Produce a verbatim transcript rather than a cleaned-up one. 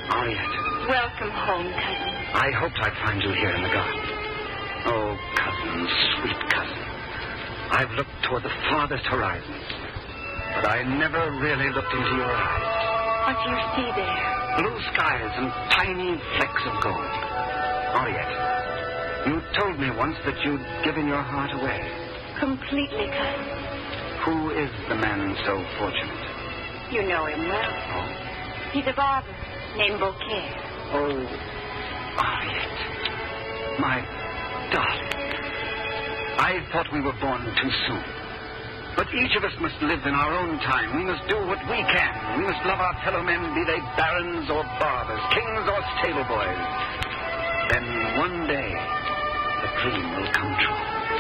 Henriette. Welcome home, cousin. I hoped I'd find you here in the garden. Oh, cousin, sweet cousin. I've looked toward the farthest horizons, but I never really looked into your eyes. What do you see there? Blue skies and tiny flecks of gold. Henriette, you told me once that you'd given your heart away. Completely, cousin. Who is the man so fortunate? You know him well. Oh? He's a barber named Beaucaire. Oh, Henriette, my darling. I thought we were born too soon. But each of us must live in our own time. We must do what we can. We must love our fellow men, be they barons or barbers, kings or stable boys. Then one day, the dream will come true.